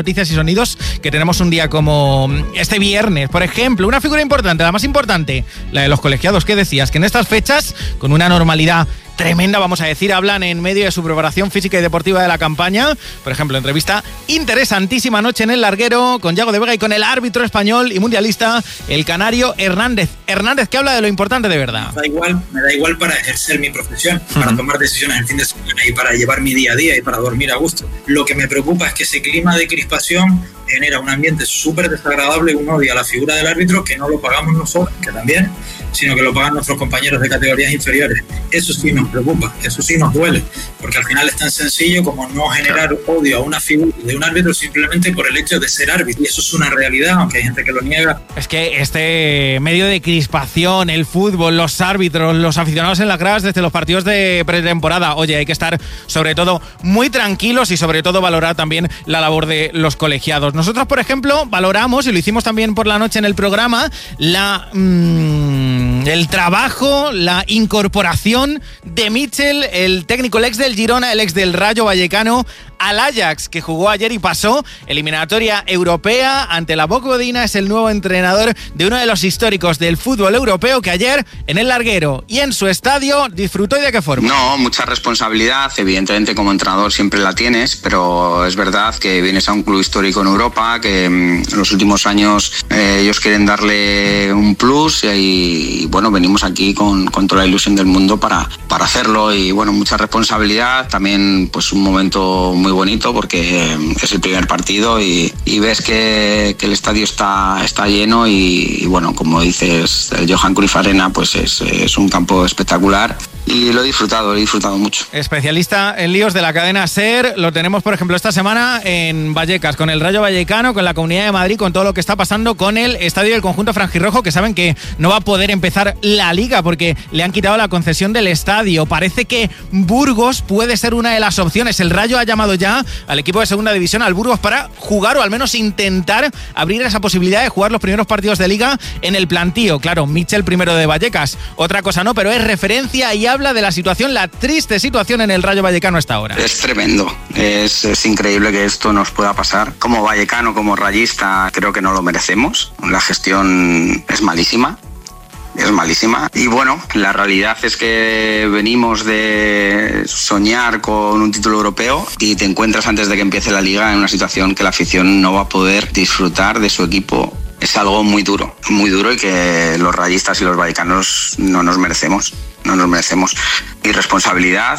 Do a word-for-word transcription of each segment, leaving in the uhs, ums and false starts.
noticias y sonidos que tenemos un día como este viernes. Por ejemplo, una figura importante, la más importante, la de los colegiados. ¿Qué decías? Que en estas fechas, con una normalidad tremenda, vamos a decir, hablan en medio de su preparación física y deportiva de la campaña. Por ejemplo, entrevista interesantísima anoche en El Larguero con Yago de Vega y con el árbitro español y mundialista, el canario Hernández. Hernández, que habla de lo importante de verdad. Me da igual, me da igual para ejercer mi profesión, para tomar decisiones el fin de semana y para llevar mi día a día y para dormir a gusto. Lo que me preocupa es que ese clima de crispación genera un ambiente súper desagradable, un odio a la figura del árbitro que no lo pagamos nosotros, que también, sino que lo pagan nuestros compañeros de categorías inferiores. Eso sí nos preocupa, eso sí nos duele, porque al final es tan sencillo como no generar odio a una figura de un árbitro simplemente por el hecho de ser árbitro. Y eso es una realidad, aunque hay gente que lo niega. Es que este medio de crispación, el fútbol, los árbitros, los aficionados en las gradas desde los partidos de pretemporada, oye, hay que estar sobre todo muy tranquilos y sobre todo valorar también la labor de los colegiados. Nosotros, por ejemplo, valoramos, y lo hicimos también por la noche en el programa, la mmm, el trabajo, la incorporación de Mitchell, el técnico, el ex del Girona, el ex del Rayo Vallecano, al Ajax, que jugó ayer y pasó eliminatoria europea ante la Bucovina. Es el nuevo entrenador de uno de los históricos del fútbol europeo, que ayer en El Larguero y en su estadio disfrutó. ¿Y de qué forma? No, mucha responsabilidad, evidentemente como entrenador siempre la tienes, pero es verdad que vienes a un club histórico en Europa, que en los últimos años eh, ellos quieren darle un plus y, y bueno, venimos aquí con, con toda la ilusión del mundo para, para hacerlo. Y bueno, mucha responsabilidad, también pues un momento muy bonito porque es el primer partido y, y ves que, que el estadio está, está lleno y, y bueno, como dices, el Johan Cruyff Arena pues es, es un campo espectacular. Y lo he disfrutado, lo he disfrutado mucho. Especialista en líos de la cadena SER, lo tenemos, por ejemplo, esta semana en Vallecas, con el Rayo Vallecano, con la Comunidad de Madrid, con todo lo que está pasando con el estadio del conjunto franjirrojo, que saben que no va a poder empezar la liga porque le han quitado la concesión del estadio. Parece que Burgos puede ser una de las opciones. El Rayo ha llamado ya al equipo de segunda división, al Burgos, para jugar o al menos intentar abrir esa posibilidad de jugar los primeros partidos de liga en el plantío. Claro, Mitchell primero de Vallecas, otra cosa no, pero es referencia y habla de la situación, la triste situación en el Rayo Vallecano hasta ahora. Es tremendo, es, es increíble que esto nos pueda pasar. Como vallecano, como rayista, creo que no lo merecemos. La gestión es malísima. Es malísima. Y bueno, la realidad es que venimos de soñar con un título europeo y te encuentras antes de que empiece la liga en una situación que la afición no va a poder disfrutar de su equipo. Es algo muy duro, muy duro y que los rayistas y los vallecanos no nos merecemos. No nos merecemos irresponsabilidad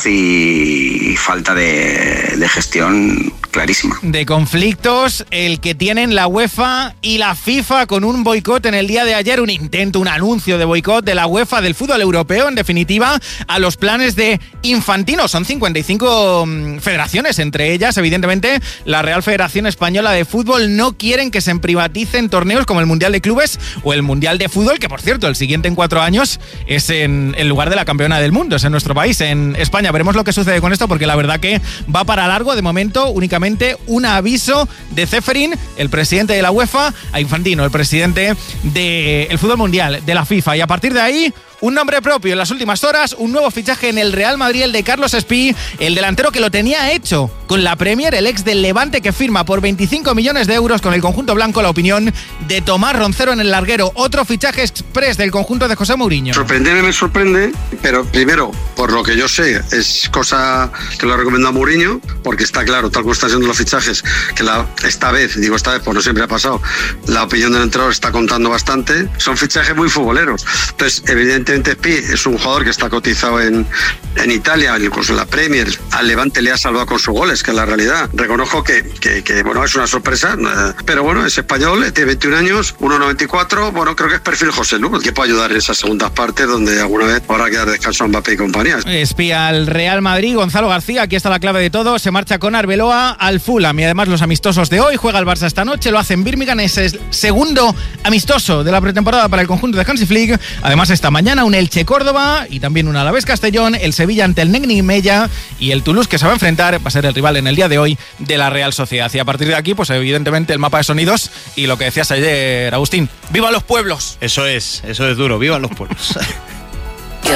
y falta de, de gestión clarísima. De conflictos, el que tienen la UEFA y la FIFA con un boicot en el día de ayer, un intento, un anuncio de boicot de la UEFA del fútbol europeo, en definitiva, a los planes de Infantino. Son cincuenta y cinco federaciones, entre ellas, evidentemente, la Real Federación Española de Fútbol. No quieren que se privaticen torneos como el Mundial de Clubes o el Mundial de Fútbol, que por cierto, el siguiente en cuatro años es en el lugar de la campeona del mundo, es en nuestro país, en España. Veremos lo que sucede con esto, porque la verdad que va para largo. De momento, únicamente un aviso de Ceferin, el presidente de la UEFA, a Infantino, el presidente del fútbol mundial, de la FIFA. Y a partir de ahí, un nombre propio en las últimas horas, un nuevo fichaje en el Real Madrid, el de Carlos Espí, el delantero que lo tenía hecho con la Premier, el ex del Levante, que firma por veinticinco millones de euros con el conjunto blanco. La opinión de Tomás Roncero en El Larguero, otro fichaje express del conjunto de José Mourinho. Sorprenderme me sorprende, pero primero, por lo que yo sé, es cosa que lo ha recomendado Mourinho, porque está claro, tal como están siendo los fichajes, que la, esta vez, digo esta vez, pues no siempre ha pasado, la opinión del entrenador está contando bastante. Son fichajes muy futboleros. Entonces, evidentemente, Espí es un jugador que está cotizado en, en Italia, incluso en la Premier. Al Levante le ha salvado con sus goles, que es la realidad. Reconozco que, que, que bueno, es una sorpresa, pero bueno, es español, tiene veintiún años, uno noventa y cuatro, bueno, creo que es perfil José Lu, que puede ayudar en esas segundas partes donde alguna vez habrá que dar descanso a Mbappé y compañía. Espía al Real Madrid, Gonzalo García, aquí está la clave de todo, se marcha con Arbeloa al Fulham y además los amistosos de hoy, juega el Barça esta noche, lo hace en Birmingham, es el segundo amistoso de la pretemporada para el conjunto de Hansi Flick. Además esta mañana un Elche Córdoba y también un Alavés Castellón, el Sevilla ante el Negni Mella y el Toulouse, que se va a enfrentar, va a ser el rival en el día de hoy de la Real Sociedad. Y a partir de aquí, pues evidentemente el mapa de sonidos y lo que decías ayer, Agustín, ¡viva los pueblos! Eso es, eso es duro, ¡viva los pueblos!